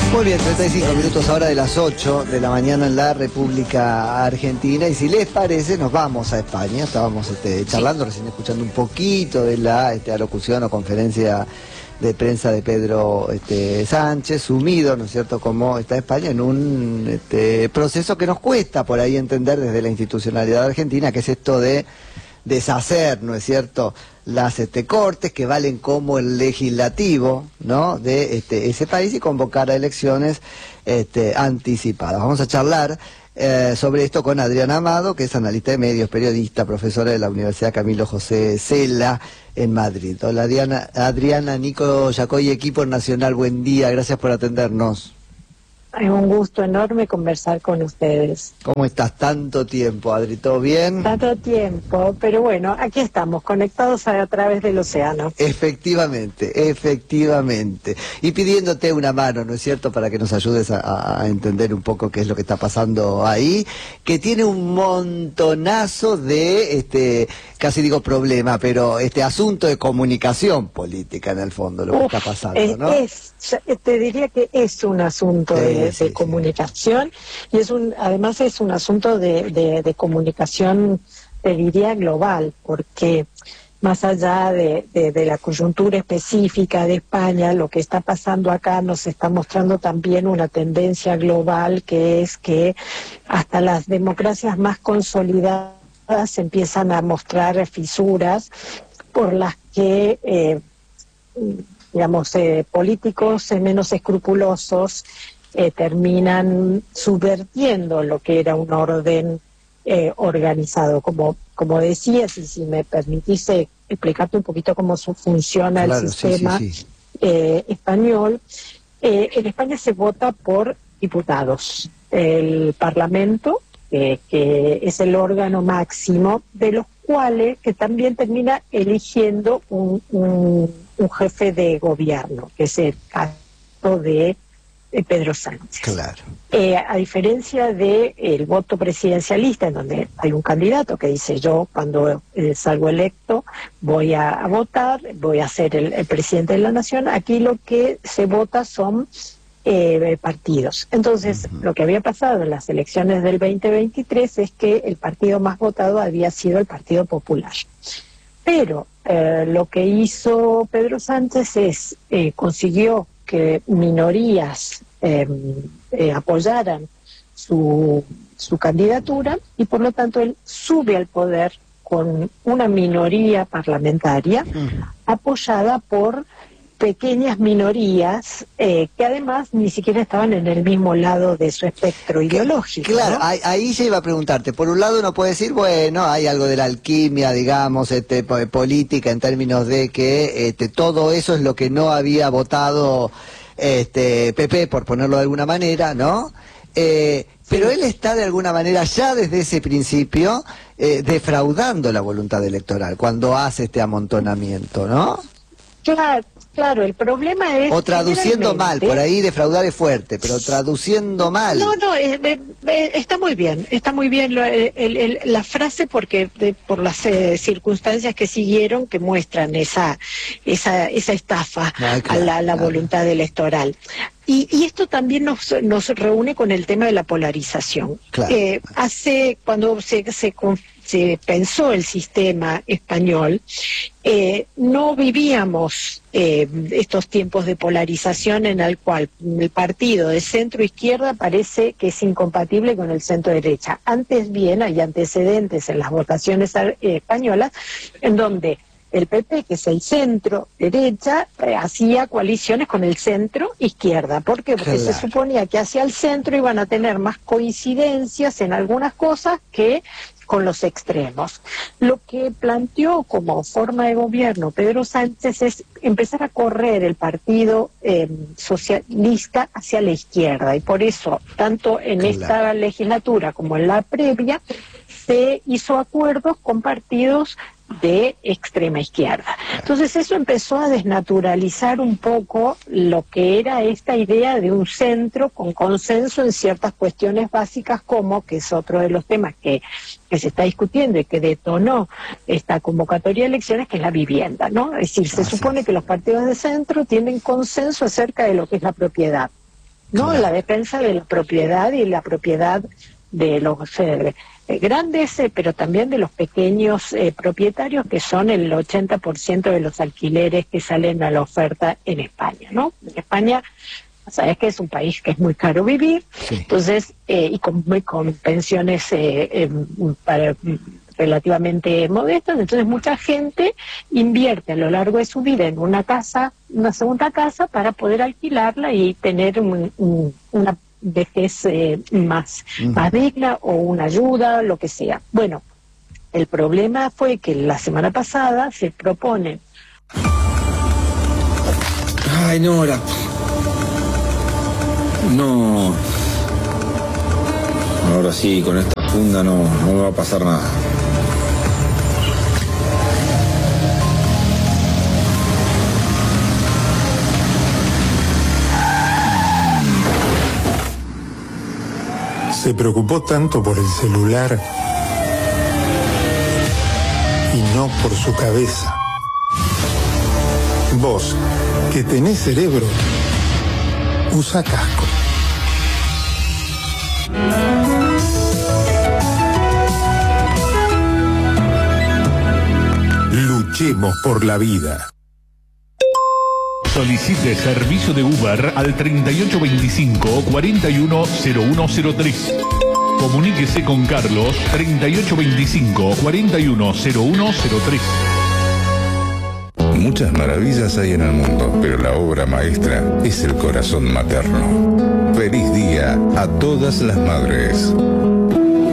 Muy bien, 35 minutos ahora de las 8 de la mañana en la República Argentina, y si les parece nos vamos a España. Estábamos charlando, recién escuchando un poquito de la alocución o conferencia de prensa de Pedro Sánchez, sumido, ¿no es cierto?, como está España en un proceso que nos cuesta por ahí entender desde la institucionalidad argentina, que es esto de deshacer, ¿no es cierto?, las cortes que valen como el legislativo, ¿no?, de ese país, y convocar a elecciones anticipadas. Vamos a charlar sobre esto con Adriana Amado, que es analista de medios, periodista, profesora de la Universidad Camilo José Cela en Madrid. Hola Adriana, Nico Yacoy, equipo nacional, buen día, gracias por atendernos. Es un gusto enorme conversar con ustedes. ¿Cómo estás? Tanto tiempo, Adri, ¿todo bien? Tanto tiempo, pero bueno, aquí estamos, conectados a través del océano. Efectivamente, efectivamente. Y pidiéndote una mano, ¿no es cierto?, para que nos ayudes a entender un poco qué es lo que está pasando ahí, que tiene un montonazo de, casi digo problema, pero asunto de comunicación política en el fondo, lo que está pasando, ¿no? Te diría que es un asunto de comunicación, y además es un asunto de comunicación, te diría, global, porque más allá de la coyuntura específica de España, lo que está pasando acá nos está mostrando también una tendencia global, que es que hasta las democracias más consolidadas empiezan a mostrar fisuras por las que políticos menos escrupulosos terminan subvertiendo lo que era un orden organizado. Como decías, y si me permitís explicarte un poquito cómo funciona el sistema español, en España se vota por diputados. El Parlamento, que es el órgano máximo, de los cuales que también termina eligiendo un jefe de gobierno, que es el caso de Pedro Sánchez. Claro. A diferencia del voto presidencialista, en donde hay un candidato que dice: yo cuando salgo electo voy a votar, voy a ser el presidente de la nación, aquí lo que se vota son partidos. Entonces, lo que había pasado en las elecciones del 2023 es que el partido más votado había sido el Partido Popular. Pero lo que hizo Pedro Sánchez es consiguió que minorías apoyaran su candidatura, y por lo tanto él sube al poder con una minoría parlamentaria apoyada por pequeñas minorías que además ni siquiera estaban en el mismo lado de su espectro ideológico. Claro, ¿no? ahí ya iba a preguntarte. Por un lado uno puede decir, bueno, hay algo de la alquimia, digamos, política, en términos de que todo eso es lo que no había votado PP, por ponerlo de alguna manera, ¿no? Pero él está de alguna manera ya desde ese principio defraudando la voluntad electoral cuando hace este amontonamiento, ¿no? Claro, el problema es... O traduciendo mal, por ahí defraudar es fuerte, pero traduciendo mal. No, está muy bien la frase, porque por las circunstancias que siguieron, que muestran esa estafa a la voluntad electoral. Y esto también nos reúne con el tema de la polarización. Claro. Cuando se pensó el sistema español, no vivíamos estos tiempos de polarización en el cual el partido de centro-izquierda parece que es incompatible con el centro-derecha. Antes bien, hay antecedentes en las votaciones españolas en donde el PP, que es el centro-derecha, hacía coaliciones con el centro-izquierda. ¿Por qué? Porque se suponía que hacia el centro iban a tener más coincidencias en algunas cosas que con los extremos. Lo que planteó como forma de gobierno Pedro Sánchez es empezar a correr el partido socialista hacia la izquierda, y por eso, tanto en esta legislatura como en la previa, se hizo acuerdos con partidos de extrema izquierda. Entonces eso empezó a desnaturalizar un poco lo que era esta idea de un centro con consenso en ciertas cuestiones básicas, como, que es otro de los temas que se está discutiendo y que detonó esta convocatoria de elecciones, que es la vivienda, ¿no? Es decir, se supone que los partidos de centro tienen consenso acerca de lo que es la propiedad. ¿no? Claro. La defensa de la propiedad y la propiedad de los grandes, pero también de los pequeños propietarios, que son el 80% de los alquileres que salen a la oferta en España, ¿no? En España, sabes que es un país que es muy caro vivir, Sí. entonces, y con pensiones relativamente modestas, entonces mucha gente invierte a lo largo de su vida en una casa, una segunda casa, para poder alquilarla y tener una vejez más digna, o una ayuda, lo que sea. Bueno, el problema fue que la semana pasada se propone... Ay, Nora. No. Ahora sí, con esta funda no me va a pasar nada. Se preocupó tanto por el celular y no por su cabeza. Vos, que tenés cerebro, usa casco. Luchemos por la vida. Solicite servicio de Uber al 3825-410103. Comuníquese con Carlos 3825-410103. Muchas maravillas hay en el mundo, pero la obra maestra es el corazón materno. Feliz día a todas las madres.